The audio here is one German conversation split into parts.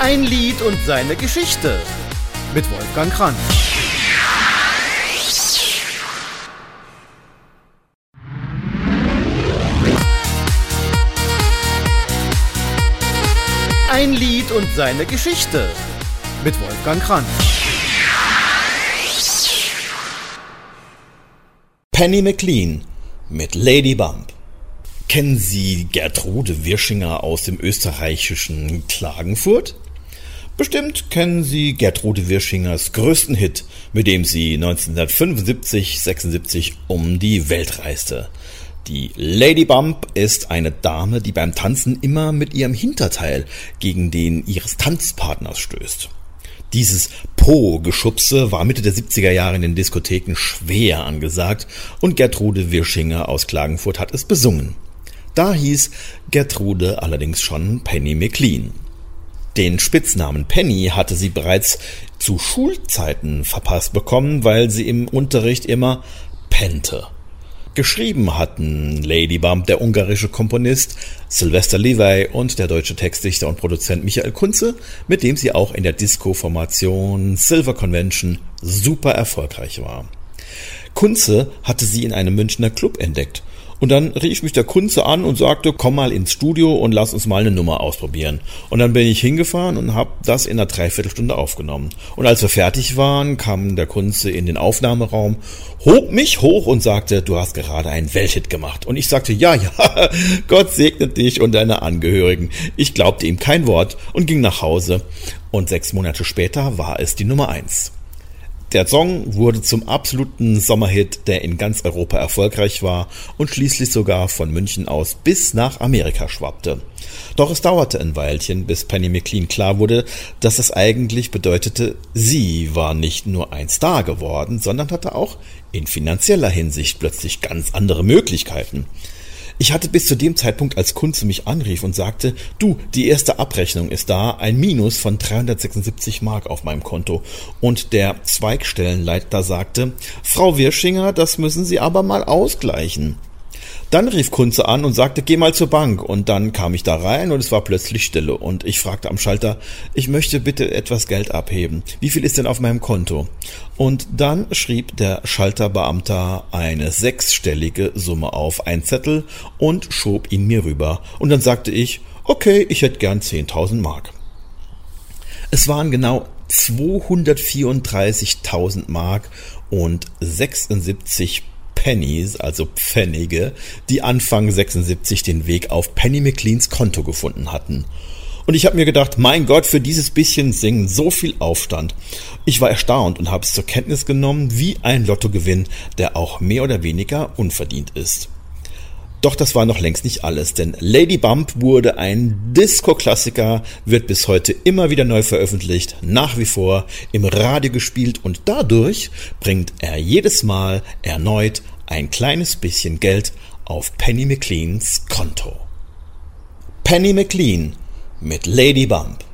Ein Lied und seine Geschichte mit Wolfgang Kranz. Ein Lied und seine Geschichte mit Wolfgang Kranz. Penny McLean mit Lady Bump. Kennen Sie Gertrude Wirschinger aus dem österreichischen Klagenfurt? Bestimmt kennen Sie Gertrude Wirschingers größten Hit, mit dem sie 1975-76 um die Welt reiste. Die Lady Bump ist eine Dame, die beim Tanzen immer mit ihrem Hinterteil gegen den ihres Tanzpartners stößt. Dieses Po-Geschubse war Mitte der 70er Jahre in den Diskotheken schwer angesagt und Gertrude Wirschinger aus Klagenfurt hat es besungen. Da hieß Gertrude allerdings schon Penny McLean. Den Spitznamen Penny hatte sie bereits zu Schulzeiten verpasst bekommen, weil sie im Unterricht immer pennte. Geschrieben hatten Lady Bump der ungarische Komponist Sylvester Levay und der deutsche Textdichter und Produzent Michael Kunze, mit dem sie auch in der Disco-Formation Silver Convention super erfolgreich war. Kunze hatte sie in einem Münchner Club entdeckt. Und dann rief mich der Kunze an und sagte, komm mal ins Studio und lass uns mal eine Nummer ausprobieren. Und dann bin ich hingefahren und habe das in einer Dreiviertelstunde aufgenommen. Und als wir fertig waren, kam der Kunze in den Aufnahmeraum, hob mich hoch und sagte, du hast gerade einen Welthit gemacht. Und ich sagte, ja, Gott segne dich und deine Angehörigen. Ich glaubte ihm kein Wort und ging nach Hause. Und 6 Monate später war es die Nummer 1. Der Song wurde zum absoluten Sommerhit, der in ganz Europa erfolgreich war und schließlich sogar von München aus bis nach Amerika schwappte. Doch es dauerte ein Weilchen, bis Penny McLean klar wurde, dass es eigentlich bedeutete, sie war nicht nur ein Star geworden, sondern hatte auch in finanzieller Hinsicht plötzlich ganz andere Möglichkeiten. Ich hatte bis zu dem Zeitpunkt, als Kunze mich anrief und sagte, du, die erste Abrechnung ist da, ein Minus von 376 Mark auf meinem Konto. Und der Zweigstellenleiter sagte, Frau Wirschinger, das müssen Sie aber mal ausgleichen. Dann rief Kunze an und sagte, geh mal zur Bank. Und dann kam ich da rein und es war plötzlich Stille. Und ich fragte am Schalter, ich möchte bitte etwas Geld abheben. Wie viel ist denn auf meinem Konto? Und dann schrieb der Schalterbeamter eine 6-stellige Summe auf einen Zettel und schob ihn mir rüber. Und dann sagte ich, okay, ich hätte gern 10.000 Mark. Es waren genau 234.000 Mark und 76 Pennies, also Pfennige, die Anfang 76 den Weg auf Penny McLeans Konto gefunden hatten. Und ich habe mir gedacht, mein Gott, für dieses bisschen Singen so viel Aufstand. Ich war erstaunt und habe es zur Kenntnis genommen, wie ein Lottogewinn, der auch mehr oder weniger unverdient ist. Doch das war noch längst nicht alles, denn Lady Bump wurde ein Disco-Klassiker, wird bis heute immer wieder neu veröffentlicht, nach wie vor im Radio gespielt und dadurch bringt er jedes Mal erneut ein kleines bisschen Geld auf Penny McLeans Konto. Penny McLean mit Lady Bump.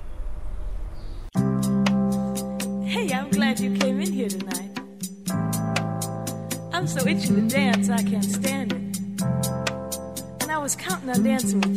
Hey, I'm glad you came in here tonight. I'm so itchy to dance, I can't stand it. I was counting on dancing with